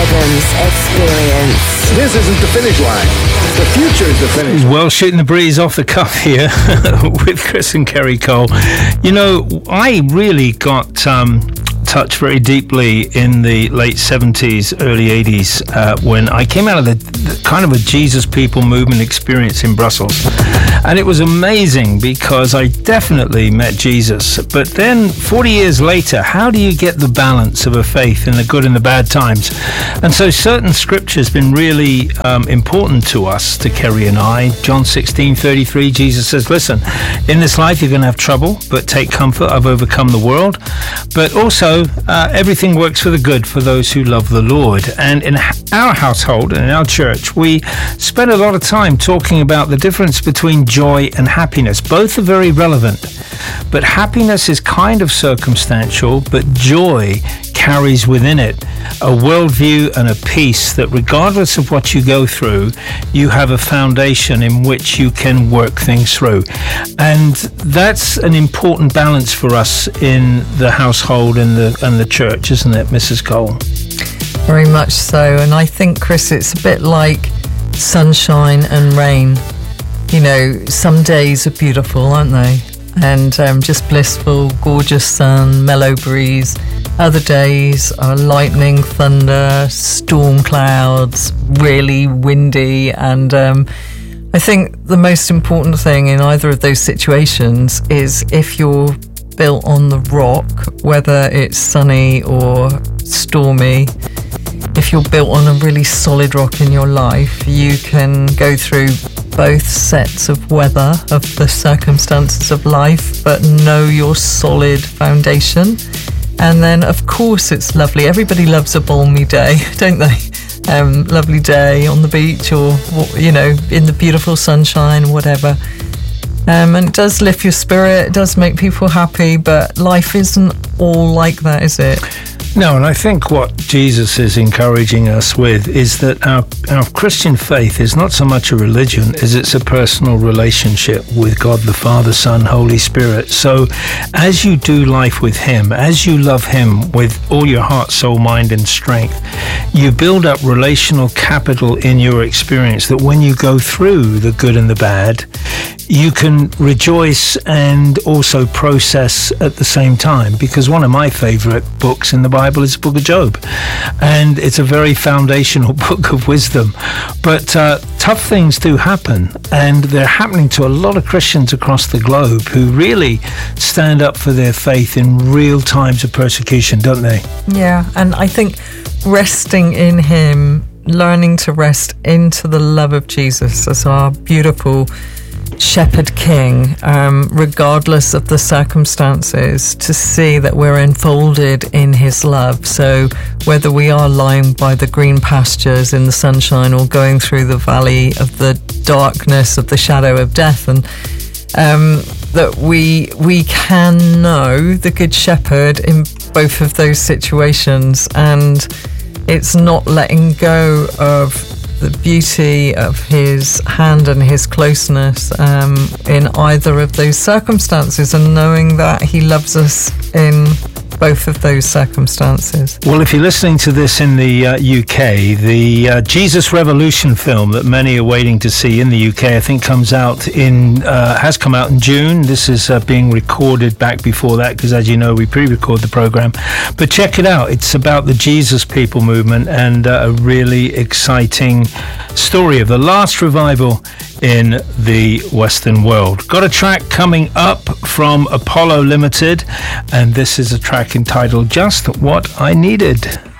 Rhythms Experience. This isn't the finish line. The future is the finish line. Well, shooting the breeze off the cuff here with Chris and Kerry Cole. You know, I really got touched very deeply in the late 70s, early 80s, when I came out of the kind of a Jesus People movement experience in Brussels. And it was amazing because I definitely met Jesus. But then 40 years later, how do you get the balance of a faith in the good and the bad times? And so certain scripture's been really important to us, to Kerry and I. John 16:33, Jesus says, listen, in this life you're going to have trouble, but take comfort, I've overcome the world. But also, everything works for the good for those who love the Lord. And in our household and in our church, we spend a lot of time talking about the difference between joy and happiness. Both are very relevant, but happiness is kind of circumstantial, but joy carries within it a worldview and a peace that regardless of what you go through, you have a foundation in which you can work things through. And that's an important balance for us in the household and the church, isn't it, Mrs. Cole? Very much so. And I think, Chris, it's a bit like sunshine and rain. You know, some days are beautiful, aren't they? And just blissful, gorgeous sun, mellow breeze. Other days are lightning, thunder, storm clouds, really windy. And I think the most important thing in either of those situations is if you're built on the rock, whether it's sunny or stormy, if you're built on a really solid rock in your life, you can go through both sets of weather, of the circumstances of life, but know your solid foundation. And then, of course, it's lovely. Everybody loves a balmy day, don't they? Lovely day on the beach or, you know, in the beautiful sunshine, whatever. And it does lift your spirit, it does make people happy, but life isn't all like that, is it? No, and I think what Jesus is encouraging us with is that our Christian faith is not so much a religion as it's a personal relationship with God the Father, Son, Holy Spirit. So as you do life with Him, as you love Him with all your heart, soul, mind and strength, you build up relational capital in your experience that when you go through the good and the bad, you can rejoice and also process at the same time. Because one of my favorite books in the Bible is the book of Job, and it's a very foundational book of wisdom. But tough things do happen, and they're happening to a lot of Christians across the globe who really stand up for their faith in real times of persecution, don't they? Yeah, and I think resting in Him, learning to rest into the love of Jesus as our beautiful Shepherd King, regardless of the circumstances, to see that we're enfolded in His love. So whether we are lying by the green pastures in the sunshine or going through the valley of the darkness of the shadow of death, and that we can know the Good Shepherd in both of those situations, and it's not letting go of the beauty of His hand and His closeness in either of those circumstances, and knowing that He loves us in both of those circumstances. Well, if you're listening to this in the UK, the Jesus Revolution film that many are waiting to see in the UK, I think has come out in June. This is being recorded back before that because, as you know, we pre-record the program. But check it out. It's about the Jesus People movement and a really exciting story of the last revival in the Western world. Got a track coming up from Apollo Limited, and this is a track entitled Just What I Needed.